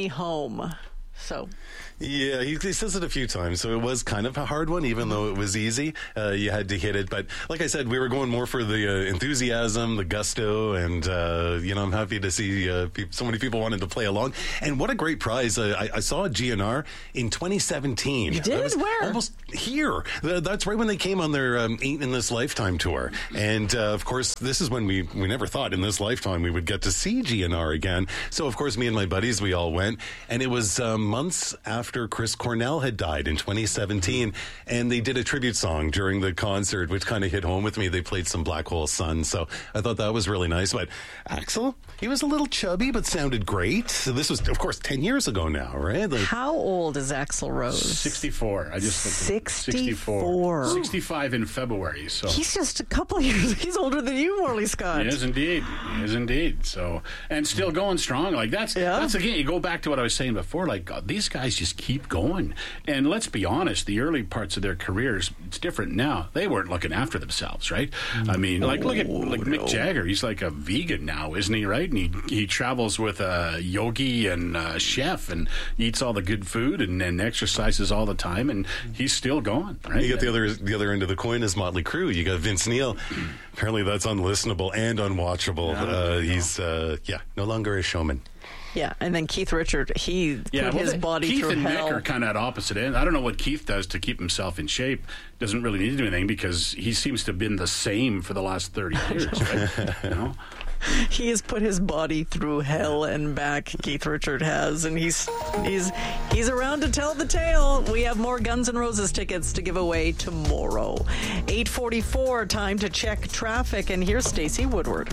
me home. So, yeah, he says it a few times. So it was kind of a hard one, even though it was easy. You had to hit it. But like I said, we were going more for the enthusiasm, the gusto. And, I'm happy to see so many people wanted to play along. And what a great prize. I saw GNR in 2017. You did? Where? Almost here. That's right when they came on their Ain't in This Lifetime tour. And, of course, this is when we never thought in this lifetime we would get to see GNR again. So, of course, me and my buddies, we all went. And it was months after Chris Cornell had died in 2017, and they did a tribute song during the concert, which kind of hit home with me. They played some Black Hole Sun, so I thought that was really nice. But Axl, he was a little chubby, but sounded great. So this was, of course, 10 years ago now, right? How old is Axl Rose? 64. I just looked at 64. 65 in February. So he's just a couple of years. He's older than you, Morley Scott. He is indeed. So, and still going strong. Like that's again, you go back to what I was saying before. Like these guys just keep going. And let's be honest, the early parts of their careers, it's different now. They weren't looking after themselves, right? I mean, look at Mick Jagger. He's like a vegan now, isn't he? Right? And he travels with a yogi and a chef and eats all the good food and exercises all the time, and he's still going. Right? You got the other end of the coin is Motley Crue. You got Vince Neil. Apparently, that's unlistenable and unwatchable. He's no longer a showman. Yeah, and then Keith Richard, he put his body Keith through and hell. Mick are kind of at opposite ends. I don't know what Keith does to keep himself in shape. Doesn't really need to do anything because he seems to have been the same for the last 30 years, right? You know? He has put his body through hell and back, Keith Richard has, and he's around to tell the tale. We have more Guns N' Roses tickets to give away tomorrow. 8:44, time to check traffic, and here's Stacey Woodward.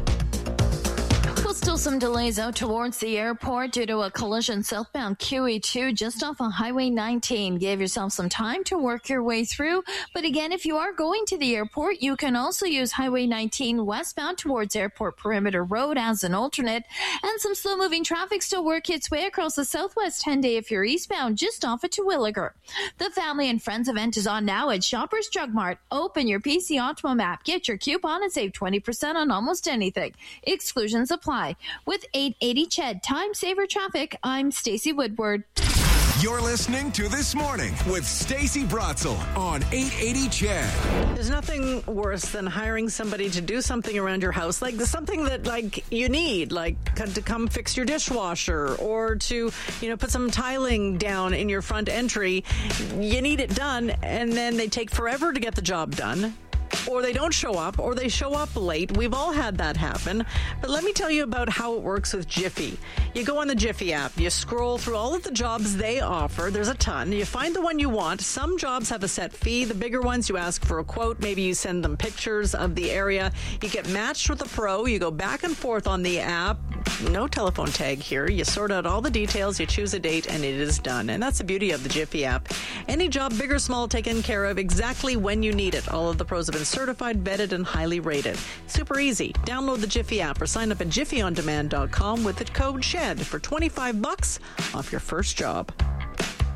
Still some delays out towards the airport due to a collision southbound QE2 just off on Highway 19. Give yourself some time to work your way through. But again, if you are going to the airport, you can also use Highway 19 westbound towards Airport Perimeter Road as an alternate. And some slow-moving traffic still work its way across the Southwest 10-day if you're eastbound just off at Terwilliger. The Family and Friends event is on now at Shoppers Drug Mart. Open your PC Optimum app, get your coupon, and save 20% on almost anything. Exclusions apply. With 880 CHED Time Saver Traffic, I'm Stacey Woodward. You're listening to This Morning with Stacey Brotzel on 880 CHED. There's nothing worse than hiring somebody to do something around your house, like something that you need, like to come fix your dishwasher or to put some tiling down in your front entry. You need it done, and then they take forever to get the job done. Or they don't show up, or they show up late. We've all had that happen. But let me tell you about how it works with Jiffy. You go on the Jiffy app, you scroll through all of the jobs they offer. There's a ton. You find the one you want. Some jobs have a set fee. The bigger ones, you ask for a quote. Maybe you send them pictures of the area. You get matched with a pro. You go back and forth on the app. No telephone tag here. You sort out all the details, you choose a date, and it is done. And that's the beauty of the Jiffy app. Any job, big or small, taken care of exactly when you need it. All of the pros have been certified, vetted, and highly rated. Super easy. Download the Jiffy app or sign up at jiffyondemand.com with the code SHED for $25 off your first job.